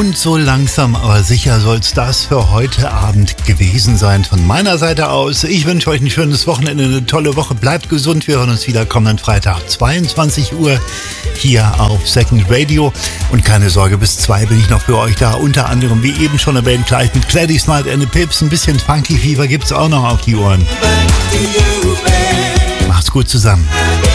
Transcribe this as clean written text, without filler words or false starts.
Und so langsam, aber sicher soll's das für heute Abend gewesen sein. Von meiner Seite aus, ich wünsche euch ein schönes Wochenende, eine tolle Woche. Bleibt gesund, wir hören uns wieder kommenden Freitag, 22 Uhr hier auf Second Radio. Und keine Sorge, bis 2 bin ich noch für euch da. Unter anderem, wie eben schon erwähnt, gleich mit Gladys Knight and the Pips. Ein bisschen Funky Fever gibt's auch noch auf die Ohren. Macht's gut zusammen.